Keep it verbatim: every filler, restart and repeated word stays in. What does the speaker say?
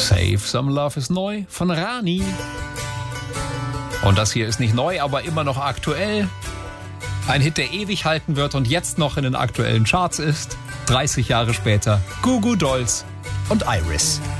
Save Some Love ist neu von Rani. Und das hier ist nicht neu, aber immer noch aktuell. Ein Hit, der ewig halten wird und jetzt noch in den aktuellen Charts ist. dreißig Jahre später. Goo Goo Dolls und Iris.